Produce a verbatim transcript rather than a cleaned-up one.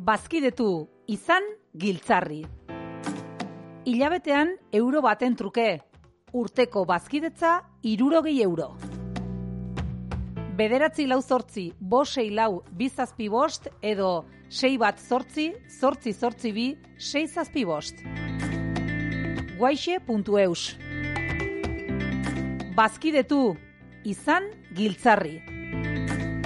Bazkidetu izan giltzarri. Hilabetean euro baten truke, urteko bazkidetza hirurogei euro. Bederatzi lau zortzi, bost sei lau, bi zazpi bost, edo sei bat zortzi, zortzi zortzi bi, sei zazpi bost. guaixe puntu eus. Bazkidetu izan giltzarri.